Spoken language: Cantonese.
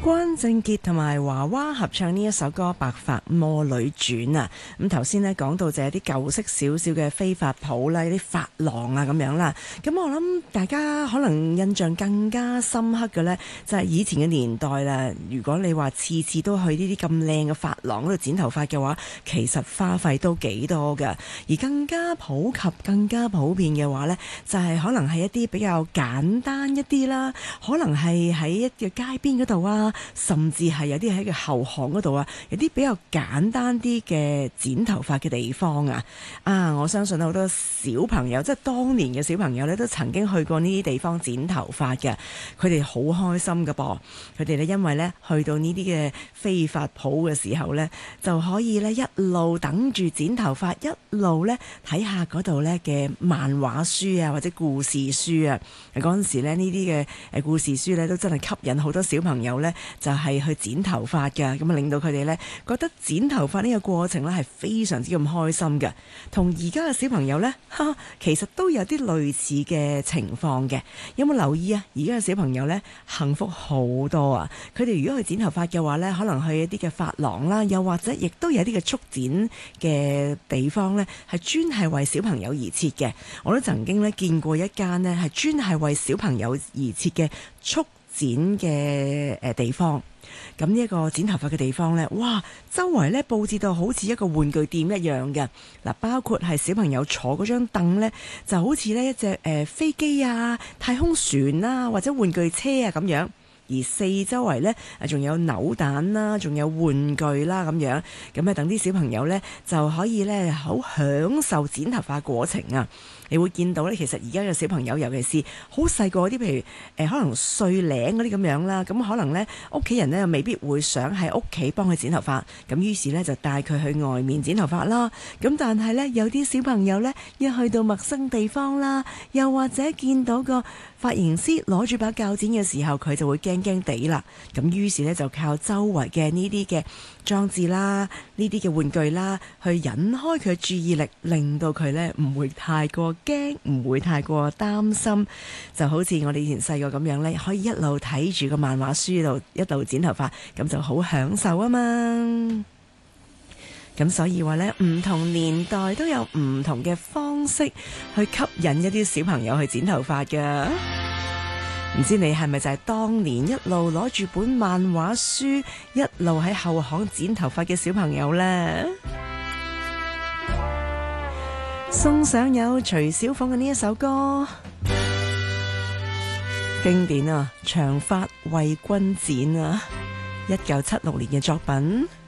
關正傑同埋華娃合唱呢一首歌《白髮魔女傳》啊，咁頭先呢講到就係啲舊式少少嘅飛髮鋪啦，啲髮廊啊咁樣啦。咁我諗大家可能印象更加深刻嘅呢，就係以前嘅年代啦。如果你話次次都去呢啲咁靚嘅髮廊嗰度剪頭髮嘅話，其實花費都幾多㗎。而更加普及、更加普遍嘅話呢，就係可能係一啲比較簡單一啲啦，可能係喺一個街邊嗰度啊，甚至係有啲喺個後巷嗰度啊，有啲比較簡單啲嘅剪頭髮嘅地方啊。我相信好多小朋友，即係當年嘅小朋友咧，都曾經去過呢啲地方剪頭髮嘅。佢哋好開心㗎噃，佢哋咧因為咧去到呢啲嘅飛髮鋪嘅時候咧，就可以咧一路等住剪頭髮，一路咧睇下嗰度咧嘅漫畫書啊，或者故事書啊。嗰陣時咧呢啲嘅故事書咧都真係吸引好多小朋友咧，就係去剪頭髮㗎。咁啊令到佢哋咧覺得剪頭髮呢個過程咧係非常之咁開心嘅。同而家嘅小朋友咧，其實都有啲類似嘅情況嘅。有冇留意啊？而家嘅小朋友咧幸福好多啊！佢哋如果去剪頭髮嘅話咧，可能去一啲嘅髮廊啦，又或者亦都有啲嘅速剪嘅地方咧，係專係為小朋友而設嘅。我都曾經咧見過一間咧係專係為小朋友而設嘅速剪嘅地方。咁呢一個剪頭髮嘅地方呢，哇！周圍呢佈置到好似一個玩具店一樣嘅。嗱，包括係小朋友坐嗰張凳呢，就好似呢一隻飛機啊、太空船啊或者玩具車啊咁樣。而四周圍呢，仲有扭蛋啦，仲有玩具啦咁樣。咁啊，等啲小朋友呢，就可以呢好享受剪頭髮過程啊！你會見到咧，其實而家嘅小朋友，尤其是好細個啲，譬如可能碎領嗰啲咁樣啦，咁可能咧屋企人咧又未必會想喺屋企幫佢剪頭髮，咁於是咧就帶佢去外面剪頭髮啦。咁但係咧有啲小朋友咧一去到陌生地方啦，又或者見到個髮型師攞住把鉸剪嘅時候，佢就會驚驚地啦。咁於是咧就靠周圍嘅呢啲嘅裝置啦，呢啲嘅玩具啦，去引開佢注意力，令到佢咧唔會太過驚，唔會太過擔心。就好似我哋以前細個咁樣咧，可以一路睇住個漫畫書度一路剪頭髮，咁就好享受啊嘛。咁所以話咧，唔同年代都有唔同嘅方式去吸引一啲小朋友去剪頭髮㗎。唔知你係咪就係當年一路攞住本漫畫書，一路喺後巷剪頭髮嘅小朋友呢？送上有徐小鳳嘅呢一首歌，經典啊，長髮為君剪啊，1976年嘅作品。